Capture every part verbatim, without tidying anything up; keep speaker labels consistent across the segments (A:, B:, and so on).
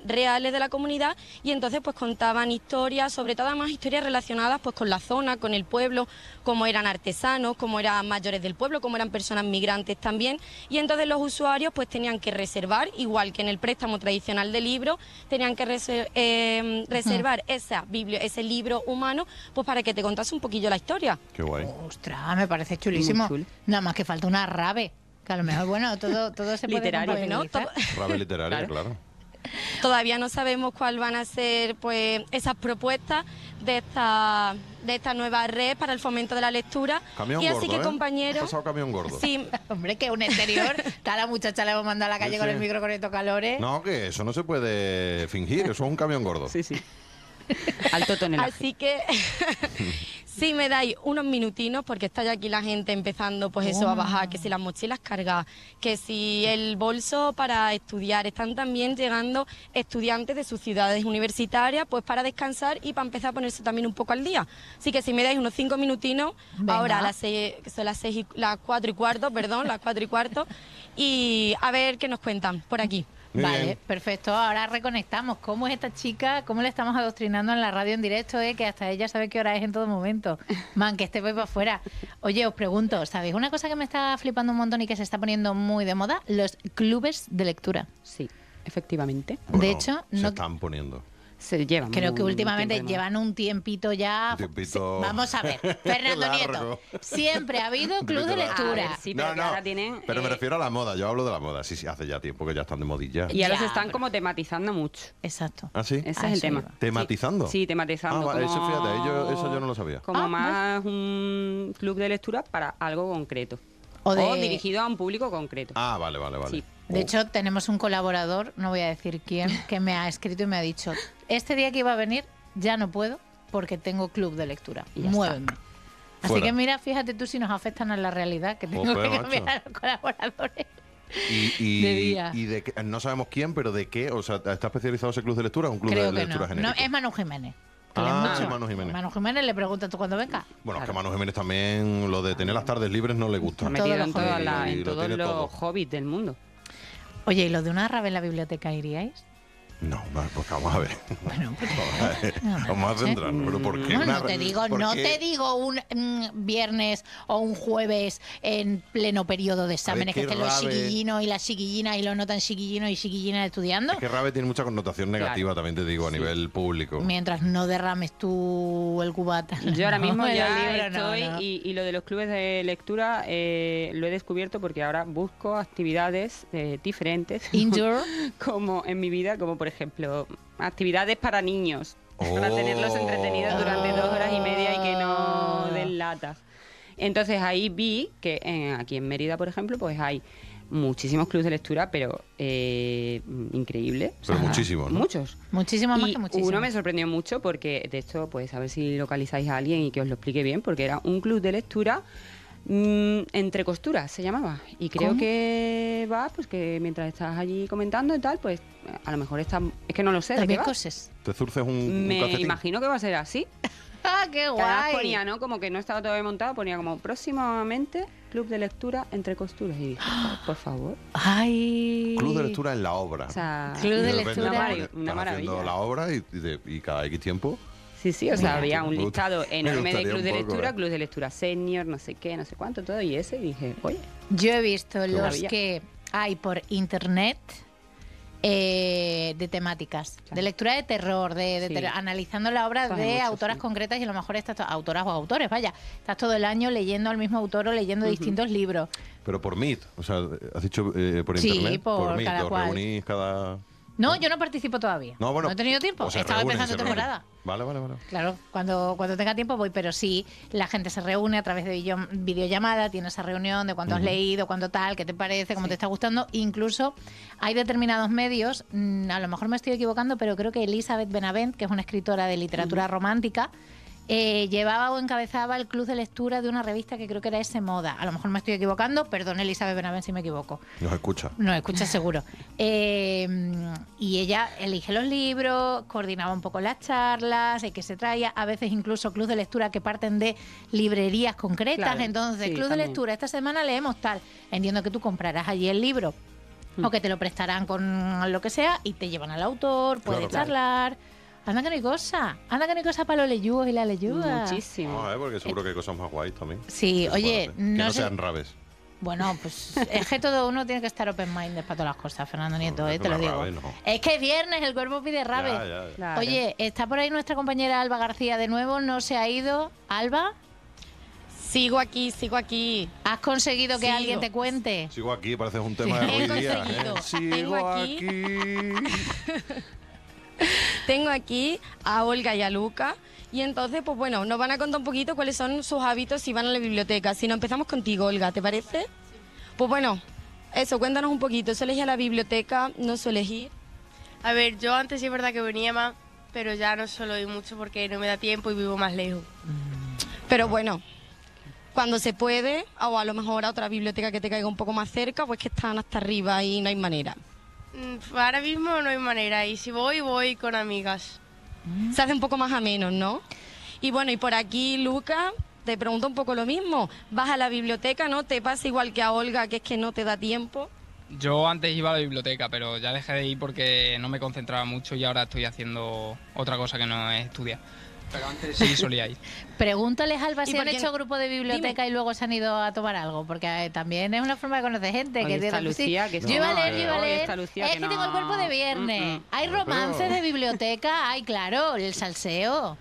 A: reales de la comunidad, y entonces pues contaban historias, sobre todo más historias relacionadas pues con la zona, con el pueblo, cómo eran artesanos, cómo eran mayores del pueblo, cómo eran personas migrantes también, y entonces los usuarios pues tenían que reservar, igual que en el préstamo tradicional de libros, tenían que reser eh, reservar uh-huh. esa biblia, ese libro humano, pues para que te contase un poquillo la historia.
B: Qué guay.
C: Ostras, me parece chulísimo. Nada más que falta una rave. Que a lo mejor, bueno, todo, todo se puede
A: literario, ¿no? Todo...
B: Rave literaria, claro. claro.
A: Todavía no sabemos cuál van a ser pues esas propuestas de esta de esta nueva red para el fomento de la lectura.
B: Camión
A: y
B: gordo,
A: así que,
B: ¿eh?
A: compañeros...
B: Ha pasado camión gordo.
A: Sí.
C: Hombre, que un exterior. Está la muchacha, le hemos mandado a la calle sí, con sí. el micro con estos calores.
B: No, que eso no se puede fingir, eso es un camión gordo.
D: Sí, sí. Alto tonelaje.
A: Así que... Si me dais unos minutinos, porque está ya aquí la gente empezando pues eso oh. a bajar, que si las mochilas cargadas, que si el bolso para estudiar, están también llegando estudiantes de sus ciudades universitarias pues para descansar y para empezar a ponerse también un poco al día. Así que si me dais unos cinco minutinos, venga. Ahora a las seis, son las seis y, las cuatro y cuarto, perdón, las cuatro y cuarto, y a ver qué nos cuentan por aquí.
C: Muy vale, bien. Perfecto. Ahora reconectamos. ¿Cómo es esta chica? ¿Cómo le estamos adoctrinando en la radio en directo? Eh? Que hasta ella sabe qué hora es en todo momento. Man, que este voy para afuera. Oye, os pregunto, ¿sabéis una cosa que me está flipando un montón y que se está poniendo muy de moda? Los clubes de lectura.
D: Sí, efectivamente.
B: Bueno,
C: de hecho,
B: se
C: no...
B: están poniendo.
D: Se llevan
C: Creo
D: un,
C: que últimamente
D: un
C: llevan un tiempito ya.
B: Un tiempito
C: Vamos a ver, Fernando Nieto. Siempre ha habido club de lectura.
D: Ver, sí, pero
B: no, no,
D: ahora tienen,
B: pero me
D: eh...
B: refiero a la moda. Yo hablo de la moda. Sí, sí, hace ya tiempo que ya están de modilla.
D: Y ahora
C: ya,
D: se están
C: pero...
D: como tematizando mucho.
C: Exacto.
B: ¿Ah, sí?
D: Ese
C: ah,
D: es el
C: sí,
D: tema.
B: ¿Tematizando?
D: Sí, sí tematizando.
B: Ah, vale,
D: como...
B: eso fíjate, yo, eso yo no lo sabía.
D: Como
C: ah,
D: más ¿ves? Un club de lectura para algo concreto.
C: O, de...
D: o dirigido a un público concreto.
B: Ah, vale, vale, vale.
D: Sí.
C: De
B: oh.
C: hecho, tenemos un colaborador, no voy a decir quién, que me ha escrito y me ha dicho, este día que iba a venir ya no puedo porque tengo club de lectura. Muéveme. Está. Así
B: Fuera.
C: que mira, fíjate tú si nos afectan a la realidad, que tengo
B: Ope,
C: que
B: macho.
C: cambiar a los colaboradores.
B: Y, y,
C: de día.
B: y de que, no sabemos quién, pero de qué. O sea, ¿está especializado ese club de lectura o un club
C: Creo
B: de
C: que
B: lectura
C: no.
B: genérico?
C: No, es Manu Jiménez. Que
B: Ah,
C: le mucho.
B: Manu Jiménez.
C: Manu Jiménez le preguntas tú cuando venga.
B: Bueno,
C: claro.
B: es que a Manu Jiménez también lo de tener las tardes libres no le gusta.
D: Está metido en,
C: todos
D: toda
C: los,
D: la,
B: y
D: en
B: lo
D: todos
B: tiene
D: los
B: todo.
D: hobbies del mundo.
C: Oye, ¿y lo de una rave en la biblioteca iríais?
B: No, pues vamos a ver.
C: Bueno, pues,
B: vamos a, ver.
C: no,
B: Vamos a centrarnos. ¿Pero por qué?
C: No,
B: Una...
C: no te digo,
B: ¿por
C: no
B: qué?
C: te digo un mm, viernes o un jueves en pleno periodo de exámenes
B: ver,
C: que estén los
B: rave.
C: chiquillinos y las chiquillinas y los no tan chiquillinos y chiquillinas estudiando.
B: Es que rave tiene mucha connotación negativa, claro. También te digo, a
D: sí.
B: nivel público.
C: Mientras no derrames tú el cubata.
D: Yo ahora mismo
C: no,
D: ya
C: libro,
D: estoy
C: no, no.
D: Y, y lo de los clubes de lectura eh, lo he descubierto porque ahora busco actividades eh, diferentes
C: Indoor.
D: como en mi vida, como por ejemplo actividades para niños, oh. para tenerlos entretenidos durante dos horas y media y que no den latas. Entonces ahí vi que en, aquí en Mérida, por ejemplo, pues hay muchísimos clubes de lectura, pero eh, increíble.
B: Pero
D: o sea,
B: muchísimos, ¿no?
D: Muchos.
C: Muchísimos más
D: y
C: que muchísimos.
D: Uno me sorprendió mucho porque, de hecho, pues a ver si localizáis a alguien y que os lo explique bien, porque era un club de lectura mmm, entre costuras, se llamaba. Y creo
C: ¿Cómo?
D: que va, pues que mientras estás allí comentando y tal, pues a lo mejor está... Es que no lo sé, ¿de qué va?
C: Cosas.
B: ¿Te zurces un, un
D: Me
B: calcetín?
D: imagino que va a ser así.
C: ¡Ah, qué
D: Que además
C: guay!
D: ponía, ¿no? Como que no estaba todavía montado, ponía como próximamente club de lectura entre costuras. Y dije, oh, por favor.
C: ¡Ay!
B: Club de lectura en la obra.
D: O sea,
C: Club de
B: Y repente
C: lectura.
D: Una,
B: estás
D: una maravilla.
B: haciendo la obra y, y, de, y cada X tiempo.
D: Sí, sí, o sea,
C: Mira,
D: había un
B: me gusta-
D: listado
B: me
D: enorme de
B: gustaría
D: club
B: un
D: de
B: poco,
D: lectura,
B: ¿eh?
D: club de lectura senior, no sé qué, no sé cuánto, todo. Y ese, y dije, oye,
C: Yo he visto los
D: maravilla.
C: que hay por internet eh, de temáticas,
D: Claro.
C: de lectura de terror, de, de
D: Sí.
C: terror, analizando la obra
D: Eso hay
C: de
D: mucho,
C: autoras
D: sí.
C: concretas y a lo mejor estás, to- autoras o autores, vaya, estás todo el año leyendo al mismo autor o leyendo
D: Ujú.
C: distintos libros.
B: Pero por Meet, o sea, has dicho eh, por
C: Sí,
B: internet.
C: por
B: Meet,
C: cada
B: os
C: cual.
B: reunís cada...
C: No, yo no participo todavía.
B: No, bueno,
C: he tenido tiempo.
B: o se
C: Estaba
B: reúnen,
C: empezando
B: se reúnen.
C: temporada.
B: Vale, vale, vale.
C: Claro, cuando, cuando tenga tiempo voy, pero sí, la gente se reúne a través de video- videollamada, tiene esa reunión de cuánto has
B: Ujú.
C: leído, cuánto tal, qué te parece, cómo
D: Sí.
C: te está gustando. Incluso hay determinados medios, mm, a lo mejor me estoy equivocando, pero creo que Elizabeth Benavent, que es una escritora de literatura romántica, eh, llevaba o encabezaba el club de lectura de una revista que creo que era S Moda. A lo mejor me estoy equivocando, perdón Elizabeth Benavent si me equivoco.
B: Nos escucha.
C: No, escucha seguro. Eh, y ella elige los libros, coordinaba un poco las charlas, el que se traía, a veces incluso clubes de lectura que parten de librerías concretas.
D: Claro,
C: Entonces,
D: sí,
C: club de
D: también.
C: lectura, esta semana leemos tal. Entiendo que tú comprarás allí el libro o que te lo prestarán con lo que sea y te llevan al autor, puedes
B: Claro,
C: charlar. Anda que no hay cosa, anda que no hay cosa para los leyúos y las leyúas.
D: Muchísimo.
B: No, eh, porque seguro que hay cosas más guays también.
C: Sí,
B: que se
C: oye,
B: pueden hacer.
C: no
B: que no
C: sé-
B: sean rabes.
C: Bueno, pues es que todo uno tiene que estar open-minded para todas las cosas, Fernando Nieto,
B: No,
C: eh,
B: es
C: te lo
B: una
C: digo.
B: rave, no.
C: Es que es viernes, el cuerpo pide rave.
B: Ya, ya, ya.
D: Claro.
C: Oye, está por ahí nuestra compañera Alba García de nuevo, no se ha ido. Alba,
A: Sigo aquí, sigo aquí.
C: ¿has conseguido que
A: Sigo.
C: alguien te cuente?
B: Sigo aquí, parece un tema
A: He
B: de hoy día.
A: conseguido.
B: ¿eh? Sigo
A: Tengo aquí-
B: aquí.
A: Tengo aquí a Olga y a Luca. Y entonces, pues bueno, nos van a contar un poquito cuáles son sus hábitos si van a la biblioteca. Si no, empezamos contigo, Olga, ¿te parece? Pues bueno, eso, cuéntanos un poquito. ¿Sueles ir a la biblioteca? ¿No sueles ir?
E: A ver, yo antes sí es verdad que venía más, pero ya no suelo ir mucho porque no me da tiempo y vivo más lejos.
A: Pero bueno, cuando se puede, o a lo mejor a otra biblioteca que te caiga un poco más cerca, pues que están hasta arriba y no hay manera.
E: Mm, Ahora mismo no hay manera y si voy, voy con amigas.
A: Se hace un poco más ameno, ¿no? Y bueno, y por aquí, Luca, te pregunto un poco lo mismo. ¿Vas a la biblioteca, no? ¿Te pasa igual que a Olga, que es que no te da tiempo?
F: Yo antes iba a la biblioteca, pero ya dejé de ir porque no me concentraba mucho y ahora estoy haciendo otra cosa que no es estudiar. Pero antes sí solía ir.
C: Pregúntales, Alba,
A: ¿Y
C: si
A: por
C: han
A: qué
C: hecho
A: no?
C: grupo de biblioteca
A: Dime.
C: y luego se han ido a tomar algo, porque eh, también es una forma de conocer gente.
D: Hoy
C: que
D: está
C: tiene-
D: Lucía, que
C: yo
D: sí,
C: iba a
D: no,
C: leer, yo
D: eh,
C: iba a
D: hoy
C: leer.
D: está Lucía,
C: es
D: que
C: que tengo el
D: no.
C: cuerpo de viernes.
D: Mm, mm.
C: Hay
B: Pero-
C: romances de biblioteca, hay, claro, el salseo.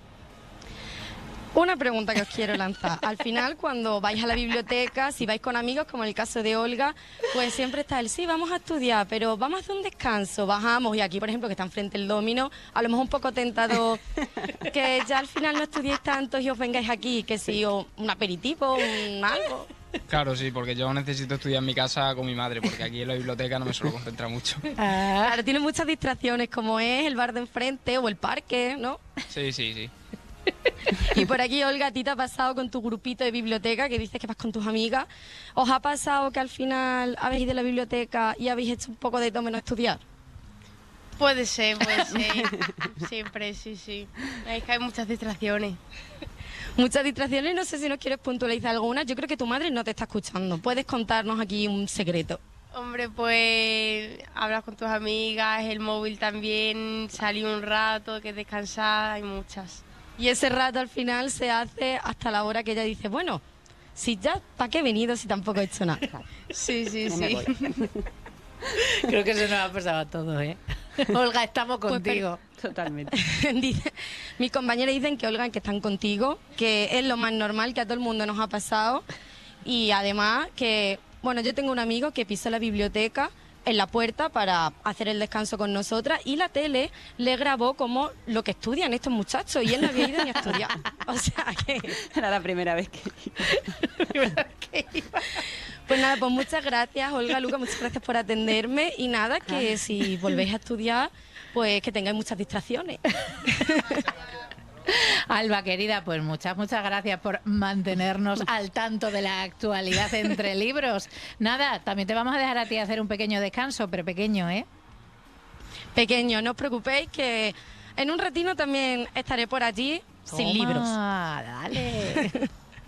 A: Una pregunta que os quiero lanzar. Al final, cuando vais a la biblioteca, si vais con amigos, como en el caso de Olga, pues siempre está el sí, vamos a estudiar, pero vamos a hacer un descanso, bajamos. Y aquí, por ejemplo, que está enfrente el domino, a lo mejor un poco tentador que ya al final no estudiéis tanto y os vengáis aquí, que si o un aperitivo, un algo.
F: Claro, sí, porque yo necesito estudiar en mi casa con mi madre, porque aquí en la biblioteca no me suelo concentrar mucho.
A: Claro, tiene muchas distracciones, como es el bar de enfrente o el parque, ¿no?
F: Sí, sí, sí.
A: Y por aquí, Olga, a ti te ha pasado con tu grupito de biblioteca, que dices que vas con tus amigas. ¿Os ha pasado que al final habéis ido a la biblioteca y habéis hecho un poco de todo menos estudiar?
E: Puede ser, puede ser. Siempre, sí, sí. Es que hay muchas distracciones.
A: Muchas distracciones, no sé si nos quieres puntualizar algunas. Yo creo que tu madre no te está escuchando. ¿Puedes contarnos aquí un secreto?
E: Hombre, pues hablas con tus amigas, el móvil también, salir un rato, que descansar, hay muchas.
A: Y ese rato al final se hace hasta la hora que ella dice, bueno, si ya, ¿para qué he venido si tampoco he hecho nada?
E: Sí, sí,
D: No me
E: sí.
D: voy.
C: Creo que eso nos ha pasado a todos, ¿eh? Olga, estamos
A: Pues,
C: contigo.
D: Totalmente.
A: Dice- mis compañeras dicen que, Olga, que están contigo, que es lo más normal, que a todo el mundo nos ha pasado. Y además que, bueno, yo tengo un amigo que pisó la biblioteca en la puerta para hacer el descanso con nosotras y la tele le grabó como lo que estudian estos muchachos y él no había ido ni a estudiar. O sea que...
D: Era la primera vez que...
A: Pues nada, pues muchas gracias, Olga, Luca, muchas gracias por atenderme y nada, que si volvéis a estudiar, pues que tengáis muchas distracciones.
C: Alba, querida, pues muchas, muchas gracias por mantenernos al tanto de la actualidad entre libros. Nada, también te vamos a dejar a ti hacer un pequeño descanso, pero pequeño, ¿eh?
A: Pequeño, no os preocupéis que en un ratito también estaré por allí sin
C: Toma,
A: libros.
C: Dale.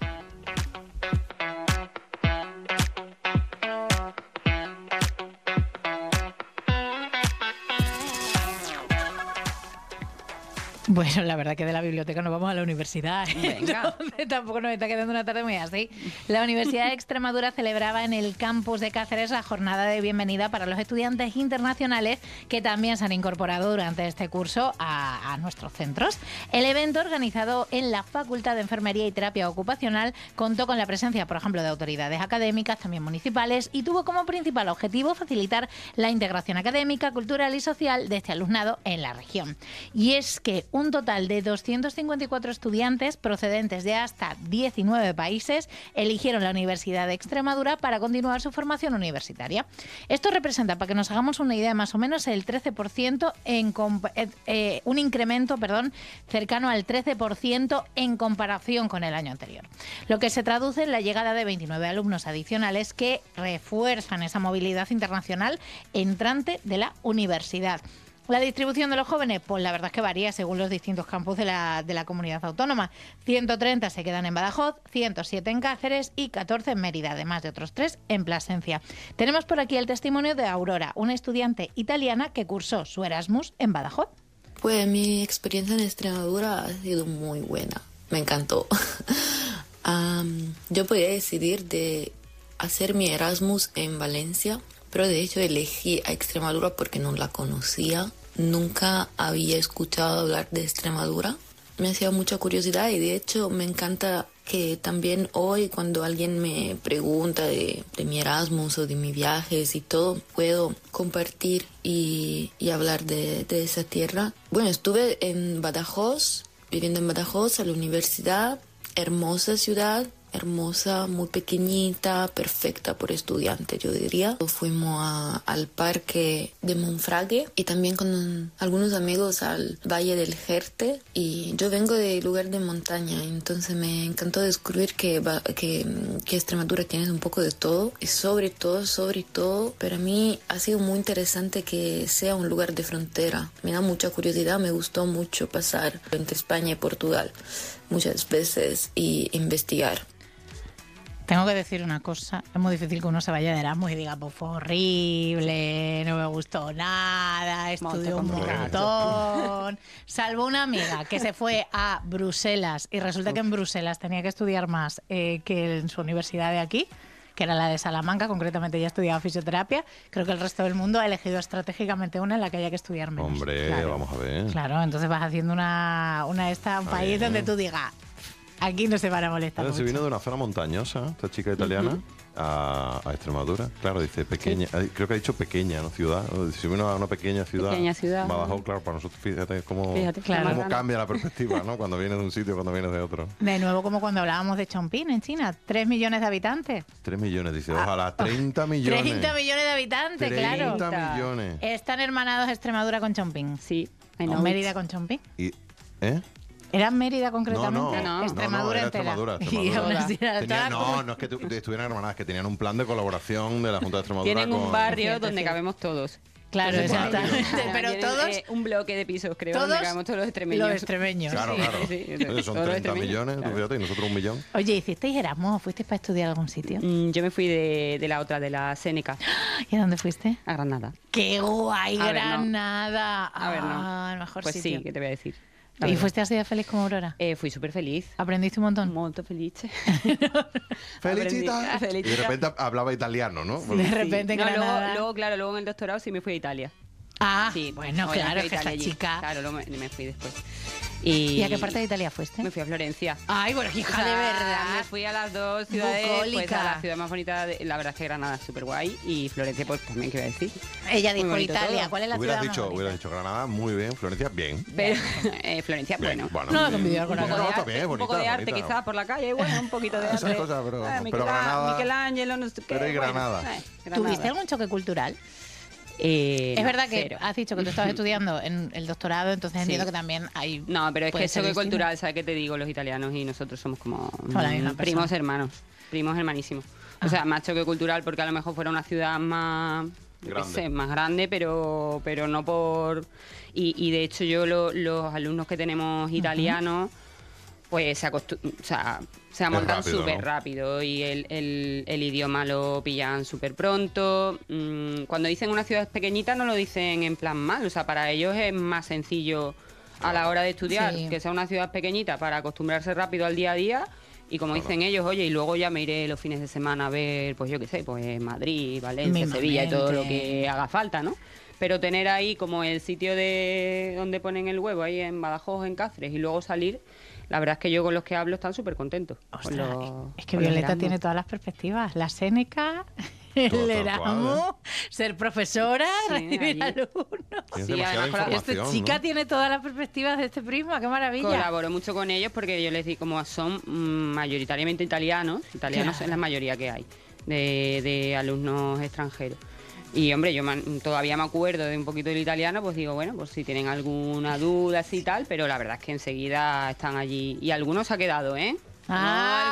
C: Bueno, la verdad que de la biblioteca nos vamos a la universidad. ¿eh?
D: Venga.
C: Entonces, tampoco nos está quedando una tarde muy así. La Universidad de Extremadura celebraba en el campus de Cáceres la jornada de bienvenida para los estudiantes internacionales que también se han incorporado durante este curso a, a nuestros centros. El evento, organizado en la Facultad de Enfermería y Terapia Ocupacional, contó con la presencia, por ejemplo, de autoridades académicas, también municipales, y tuvo como principal objetivo facilitar la integración académica, cultural y social de este alumnado en la región. Y es que un total de doscientos cincuenta y cuatro estudiantes procedentes de hasta diecinueve países eligieron la Universidad de Extremadura para continuar su formación universitaria. Esto representa, para que nos hagamos una idea, más o menos el trece por ciento en comp- eh, eh, un incremento, perdón, cercano al trece por ciento en comparación con el año anterior. Lo que se traduce en la llegada de veintinueve alumnos adicionales que refuerzan esa movilidad internacional entrante de la universidad. La distribución de los jóvenes, pues la verdad es que varía según los distintos campus de la, de la comunidad autónoma. ciento treinta se quedan en Badajoz, ciento siete en Cáceres y catorce en Mérida, además de otros tres en Plasencia. Tenemos por aquí el testimonio de Aurora, una estudiante italiana que cursó su Erasmus en Badajoz.
G: Pues mi experiencia en Extremadura ha sido muy buena, me encantó. um, yo podía decidir de hacer mi Erasmus en Valencia, pero de hecho elegí a Extremadura porque no la conocía. Nunca había escuchado hablar de Extremadura. Me hacía mucha curiosidad y de hecho me encanta que también hoy cuando alguien me pregunta de, de mi Erasmus o de mis viajes y todo, puedo compartir y, y hablar de, de esa tierra. Bueno, estuve en Badajoz, viviendo en Badajoz a la universidad, hermosa ciudad. Hermosa, muy pequeñita, perfecta por estudiante, yo diría. Fuimos a, al parque de Monfragüe y también con algunos amigos al Valle del Jerte. Y yo vengo de lugar de montaña, entonces me encantó descubrir que, que, que Extremadura tiene un poco de todo. Y sobre todo, sobre todo, para mí ha sido muy interesante que sea un lugar de frontera. Me da mucha curiosidad, me gustó mucho pasar entre España y Portugal muchas veces y investigar.
C: Tengo que decir una cosa, es muy difícil que uno se vaya de Erasmus y diga, pues fue horrible, no me gustó nada, estudié un montón. Salvo una amiga que se fue a Bruselas y resulta que en Bruselas tenía que estudiar más eh, que en su universidad de aquí, que era la de Salamanca, concretamente ella estudiaba fisioterapia. Creo que el resto del mundo ha elegido estratégicamente una en la que haya que estudiar menos.
B: Hombre,
C: claro.
B: Vamos a ver.
C: Claro, entonces vas haciendo una, una esta, un
B: Ah,
C: país
B: bien.
C: donde tú digas, aquí no se van a molestar
B: Se
C: mucho.
B: vino de una zona montañosa, esta chica italiana, uh-huh. a, a Extremadura. Claro, dice pequeña, sí. Creo que ha dicho pequeña, ¿no? Ciudad. Si vino a una pequeña ciudad.
D: Pequeña ciudad.
B: Badajoz, claro, para nosotros, fíjate cómo,
D: Fíjate,
C: claro.
B: cómo cambia la perspectiva, ¿no? Cuando vienes de un sitio, cuando vienes de otro.
C: De nuevo, como cuando hablábamos de Chongqing en China, tres millones de habitantes.
B: Tres millones, dice, ojalá, treinta millones.
C: treinta millones de habitantes, claro.
B: treinta millones.
C: Están hermanados Extremadura con Chongqing.
D: Sí.
C: ¿O Mérida con Chongqing?
B: Y, ¿eh?
C: ¿Era Mérida concretamente?
B: No, no,
D: no.
C: Extremadura
B: no, no, era
C: entera.
B: Extremadura,
C: Y
B: Extremadura.
C: aún así era
B: Tenía-
C: toda-
B: no, no es que tu- estuvieran hermanadas, que tenían un plan de colaboración de la Junta de Extremadura
D: Tienen un
B: con...
D: barrio
C: Cierto,
D: donde
C: cierto.
D: cabemos todos.
C: Claro,
B: Entonces,
C: exactamente.
B: claro,
C: Pero
D: Tienen,
C: todos
D: eh, un bloque de pisos, creo,
C: todos
D: donde cabemos todos los extremeños.
C: los extremeños.
B: Claro,
D: Sí,
B: claro.
D: sí, sí.
B: Entonces son
D: Todos los
B: treinta
D: extremeños,
B: millones, tú
D: claro.
B: fíjate, y nosotros un millón.
C: Oye, ¿hicisteis Erasmus? ¿Fuisteis para estudiar a algún sitio?
D: Mm, Yo me fui de, de la otra, de la Séneca,
C: ¿Y a dónde fuiste?
D: a Granada.
C: ¡Qué guay,
D: A ver, no.
C: Granada!
D: A ver, no.
C: Ah, el mejor
D: Pues
C: sitio.
D: sí, ¿qué te voy a decir?
C: ¿Y
D: La verdad.
C: fuiste así de feliz como Aurora?
D: Eh, fui súper feliz.
C: ¿Aprendiste un montón?
D: Muy feliz.
B: ¡Felicita!
D: Aprendí-
B: Y de repente hablaba italiano, ¿no?
C: De repente en
D: No, luego,
C: Granada.
D: luego, claro, luego en el doctorado sí me fui a Italia.
C: Ah,
D: Sí,
C: bueno,
D: obviamente
C: claro,
D: a
C: que esta
D: Italia allí.
C: chica...
D: Claro, luego me, me fui después. ¿Y,
C: ¿Y a qué parte de Italia fuiste?
D: Me fui a Florencia.
C: Ay, bueno, hija,
D: O sea,
C: de verdad.
D: Me fui a las dos ciudades,
C: Bucólica.
D: pues a la ciudad más bonita, de, la verdad es que Granada es súper guay y Florencia pues también, ¿qué voy a decir?
C: Ella
D: Muy
C: dijo
D: bonito
C: Italia.
D: todo.
C: ¿Cuál es la
B: Hubieras
C: ciudad
B: dicho,
C: más bonita?
B: hubieras dicho Granada, muy bien. Florencia, bien.
D: Pero eh, Florencia,
B: Bien,
D: bueno.
C: No,
B: bien.
C: con envidiar con
D: Un poco,
B: No,
D: de
B: está
D: arte,
B: bien,
D: un poco
B: bonita,
D: de arte
B: bonita.
D: quizás por la calle, bueno, un poquito de arte.
B: Esas cosas, pero-
D: Ah,
B: pero
D: Miquela-
B: Granada-
D: Michelangelo, no sé qué.
B: Pero y
D: bueno,
B: Granada.
D: eh, Granada.
C: ¿Tuviste algún choque cultural?
D: Eh,
C: Es
D: no,
C: verdad que
D: cero.
C: has dicho que tú estabas estudiando en el doctorado, entonces
D: Sí.
C: entiendo que también hay...
D: No, pero es
C: puede
D: que
C: ser
D: choque
C: distinto.
D: cultural, ¿sabes qué te digo? Los italianos y nosotros somos como
C: Como la misma
D: mm,
C: persona.
D: primos hermanos, primos hermanísimos. O
C: Ah.
D: sea, más choque cultural porque a lo mejor fuera una ciudad más, yo qué
B: Grande.
D: sé, más grande, pero pero no por... Y, y de hecho yo lo- los alumnos que tenemos italianos, pues se, acostu- o sea, se amontan
B: rápido,
D: súper
B: ¿no?
D: rápido y el, el- el idioma lo pillan súper pronto. Mm, Cuando dicen una ciudad pequeñita no lo dicen en plan mal, o sea, para ellos es más sencillo a la hora de estudiar
C: Sí.
D: que sea una ciudad pequeñita para acostumbrarse rápido al día a día. Y como dicen ellos, oye, y luego ya me iré los fines de semana a ver, pues yo qué sé, pues Madrid, Valencia, Sevilla y todo lo que haga falta, ¿no? Pero tener ahí como el sitio de donde ponen el huevo, ahí en Badajoz, en Cáceres, y luego salir, la verdad es que yo con los que hablo están súper contentos. con
C: Ostras,
D: los-
C: es que
D: con los
C: Violeta
D: Erasmus.
C: tiene todas las perspectivas. La Séneca, el
B: Todo tal
C: Erasmus,
B: cual,
C: ser profesora,
D: Sí,
C: recibir
D: allí.
C: alumnos.
B: Tienes
D: Sí,
B: demasiada
D: además con la-
C: Esta
B: información,
C: chica
B: ¿no?
C: tiene todas las perspectivas de este prisma, qué maravilla.
D: Colaboro mucho con ellos porque yo les digo, como son mm, mayoritariamente italianos, italianos
C: Claro.
D: es la mayoría que hay, de, de alumnos extranjeros. Y hombre, yo man- todavía me acuerdo de un poquito del italiano, pues digo, bueno, pues si tienen alguna duda así y tal, pero la verdad es que enseguida están allí. Y algunos se ha quedado, ¿eh?
C: Ah.
D: No, algunos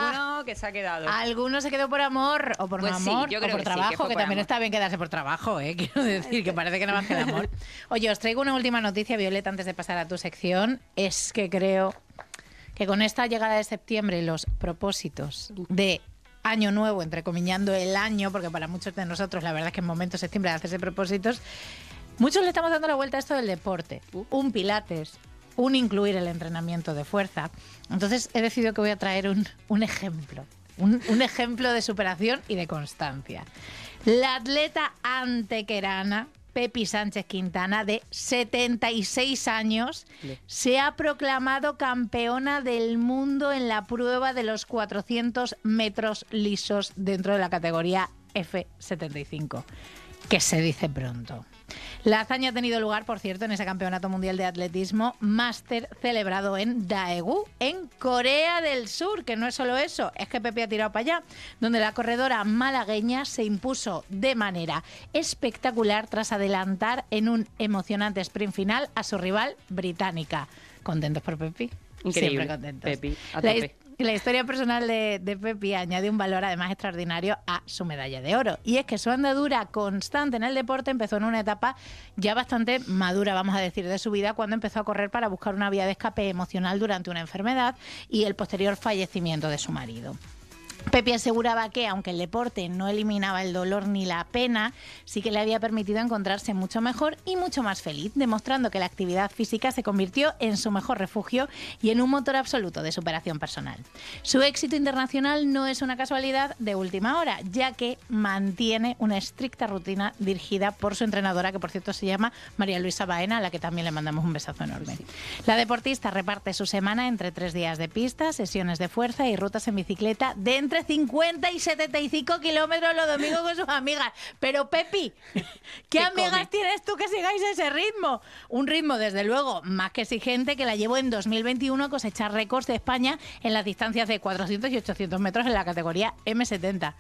D: alguno que se ha quedado.
C: Alguno se quedó por amor o por
D: Pues
C: no
D: sí,
C: amor
D: yo
C: o
D: creo
C: por
D: que sí, que
C: trabajo,
D: fue
C: que
D: por
C: también
D: amor.
C: está bien quedarse por trabajo, ¿eh? Quiero decir que parece que nada más que el amor. Oye, os traigo una última noticia, Violeta, antes de pasar a tu sección. Es que creo que con esta llegada de septiembre y los propósitos de año nuevo, entrecomillando el año, porque para muchos de nosotros la verdad es que en momento de septiembre de hacerse propósitos, muchos le estamos dando la vuelta a esto del deporte. Un pilates, un incluir el entrenamiento de fuerza. Entonces he decidido que voy a traer un, un ejemplo, un, un ejemplo de superación y de constancia. La atleta antequerana Pepi Sánchez Quintana, de setenta y seis años, se ha proclamado campeona del mundo en la prueba de los cuatrocientos metros lisos dentro de la categoría F setenta y cinco, que se dice pronto. La hazaña ha tenido lugar, por cierto, en ese Campeonato Mundial de Atletismo Máster celebrado en Daegu, en Corea del Sur, que no es solo eso, es que Pepe ha tirado para allá, donde la corredora malagueña se impuso de manera espectacular tras adelantar en un emocionante sprint final a su rival británica. ¿Contentos por Pepi?
D: Increíble.
C: Siempre contentos.
D: Pepi, a
C: La,
D: tope.
C: la historia personal de, de Pepi añade un valor además extraordinario a su medalla de oro. Y es que su andadura constante en el deporte empezó en una etapa ya bastante madura, vamos a decir, de su vida, cuando empezó a correr para buscar una vía de escape emocional durante una enfermedad y el posterior fallecimiento de su marido. Pepi aseguraba que, aunque el deporte no eliminaba el dolor ni la pena, sí que le había permitido encontrarse mucho mejor y mucho más feliz, demostrando que la actividad física se convirtió en su mejor refugio y en un motor absoluto de superación personal. Su éxito internacional no es una casualidad de última hora, ya que mantiene una estricta rutina dirigida por su entrenadora, que por cierto se llama María Luisa Baena, a la que también le mandamos un besazo enorme. Sí. La deportista reparte su semana entre tres días de pista, sesiones de fuerza y rutas en bicicleta de entre cincuenta y setenta y cinco kilómetros los domingos con sus amigas. Pero Pepi, ¿qué, ¿Qué amigas come? tienes tú que sigáis ese ritmo? Un ritmo, desde luego, más que exigente, que la llevó en dos mil veintiuno a cosechar récords de España en las distancias de cuatrocientos y ochocientos metros en la categoría eme setenta.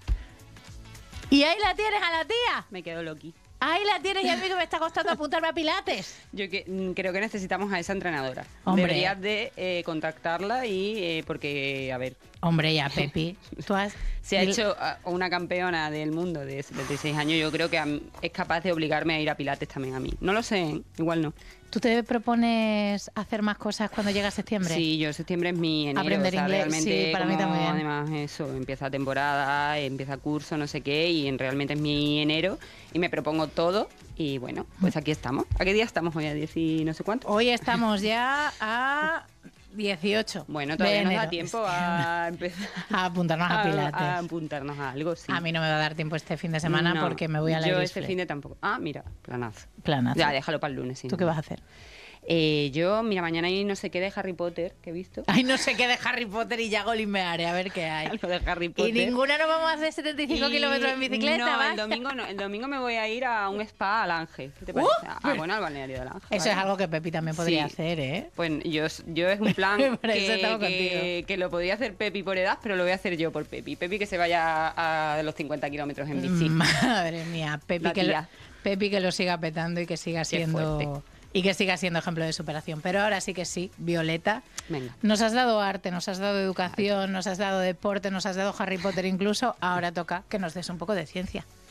C: Y ahí la tienes a la tía.
D: Me quedo loqui.
C: Ahí la tienes, y a mí que me está costando apuntarme a Pilates.
D: Yo que, creo que necesitamos a esa entrenadora.
C: Hombre.
D: Deberías de eh, contactarla y eh, porque, a ver...
C: Hombre, ya, Pepi, tú has...
D: Se ha hecho una campeona del mundo de setenta y seis años. Yo creo que es capaz de obligarme a ir a Pilates también a mí. No lo sé, igual no.
C: ¿Tú te propones hacer más cosas cuando llega septiembre?
D: Sí, yo septiembre es mi enero.
C: Aprender
D: o sea,
C: inglés,
D: realmente
C: sí, para
D: como,
C: mí también.
D: Además, eso, empieza temporada, empieza curso, no sé qué, y en, realmente es mi enero y me propongo todo. Y bueno, pues aquí estamos. ¿A qué día estamos hoy? ¿A diez y no sé cuánto?
C: Hoy estamos ya a dieciocho.
D: Bueno, todavía
C: de
D: nos
C: enero.
D: da tiempo a empezar
C: a apuntarnos a, a Pilates.
D: A apuntarnos a algo, sí.
C: A mí no me va a dar tiempo este fin de semana
D: no,
C: porque me voy a la
D: Yo
C: Iris
D: este
C: Play.
D: fin de tampoco. Ah, mira, planazo.
C: Planazo.
D: Ya, déjalo para el lunes. Sí,
C: ¿Tú
D: no.
C: qué vas a hacer?
D: Eh, yo, mira, mañana hay no sé qué de Harry Potter que he visto.
C: Ay, no sé qué de Harry Potter y ya golimbearé, a ver qué hay.
D: Algo de Harry Potter.
C: Y ninguna nos vamos a hacer setenta y cinco
D: Y-
C: kilómetros en bicicleta,
D: No,
C: ¿va?
D: el domingo no. El domingo me voy a ir a un spa al Ángel. ¿Qué te
C: Uh,
D: parece? ah,
C: pero-
D: bueno, al balneario del Ángel.
C: Eso
D: ¿vale?
C: es algo que Pepi también podría
D: Sí.
C: hacer, ¿eh?
D: Pues yo, yo es un plan
C: Por eso
D: que,
C: estamos
D: que,
C: contigo.
D: que lo podría hacer Pepi por edad, pero lo voy a hacer yo por Pepi. Pepi que se vaya a, a los cincuenta kilómetros en bici.
C: Madre mía, Pepi
D: La
C: que, lo,
D: tía.
C: Pepi que lo siga petando y que siga siendo
D: fuerte.
C: y que siga siendo ejemplo de superación. Pero ahora sí que sí, Violeta,
D: Venga.
C: nos has dado arte, nos has dado educación, nos has dado deporte, nos has dado Harry Potter incluso. Ahora toca que nos des un poco de ciencia.